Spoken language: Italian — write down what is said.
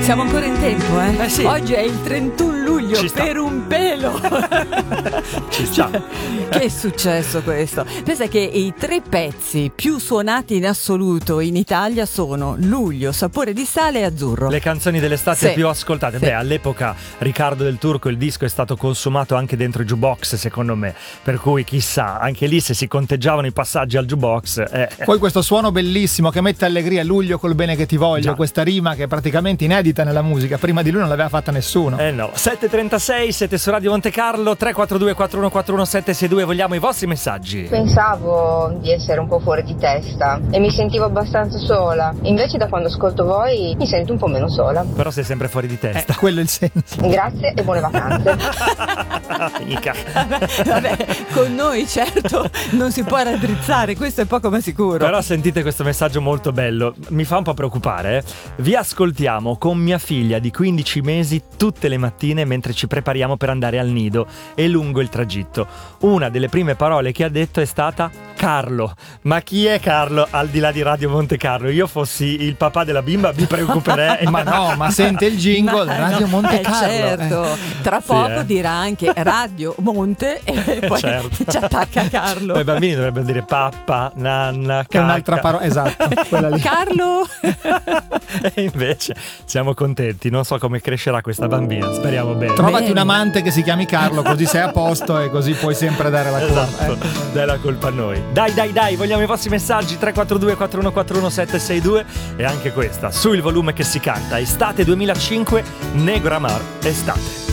Siamo ancora in tempo, eh? Sì. Oggi è il 31 luglio, per un pelo. Ci sta. Che è successo questo? Pensa che i 3 pezzi più suonati in assoluto in Italia sono Luglio, Sapore di sale e Azzurro. Le canzoni dell'estate Sì. più ascoltate. Sì. Beh, all'epoca Riccardo del Turco il disco è stato consumato anche dentro i jukebox, secondo me. Per cui chissà, anche lì se si conteggiavano i passaggi al jukebox. Poi questo suono bellissimo che mette allegria, Luglio col bene che ti voglio, Già. questa rima che è praticamente inedita nella musica, prima di lui non l'aveva fatta nessuno. No, 7.36, siete su Radio Monte Carlo, 342 4141 762, vogliamo i vostri messaggi. Pensavo di essere un po' fuori di testa e mi sentivo abbastanza sola. Invece da quando ascolto voi mi sento un po' meno sola. Però sei sempre fuori di testa. Quello è il senso. Grazie e buone vacanze. Mica. Vabbè, con noi certo non si può raddrizzare, questo è poco ma sicuro. Però sentite questo messaggio molto bello, mi fa un po' preoccupare. Vi ascoltiamo con mia figlia di 15 mesi tutte le mattine mentre ci prepariamo per andare al nido e lungo il tragitto. Una delle prime parole che ha detto è stata Carlo. Ma chi è Carlo al di là di Radio Monte Carlo? Io fossi il papà della bimba mi preoccuperei. Ma no, ma sente il jingle Radio Monte Carlo. Certo, tra poco eh. dirà anche Radio Monte e poi Certo. ci attacca Carlo. I bambini dovrebbero dire pappa, nanna, Che è un'altra cacca. parola, esatto, quella lì. Carlo! E invece siamo contenti, non so come crescerà questa bambina, speriamo bene. Trovati Bene. un amante che si chiami Carlo, così sei a posto e così puoi sempre dare la colpa. Esatto, dai la colpa a noi. Dai, vogliamo i vostri messaggi 342 4141 762 e anche questa, su il volume che si canta, estate 2005, Negro Amar, estate.